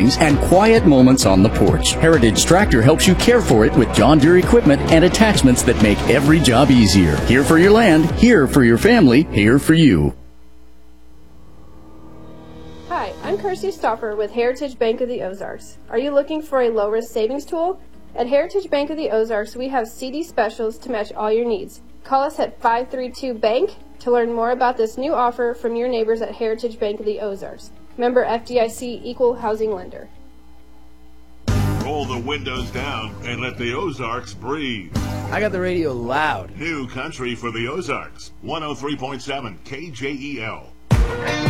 mornings and quiet moments on the porch. Heritage Tractor helps you care for it with John Deere equipment and attachments that make every job easier. Here for your land, here for your family, here for you. Hi, I'm Kirsty Stoffer with Heritage Bank of the Ozarks. Are you looking for a low-risk savings tool? At Heritage Bank of the Ozarks, we have CD specials to match all your needs. Call us at 532-BANK to learn more about this new offer from your neighbors at Heritage Bank of the Ozarks. Member FDIC, Equal Housing Lender. Roll the windows down and let the Ozarks breathe. I got the radio loud. New country for the Ozarks. 103.7 KJEL.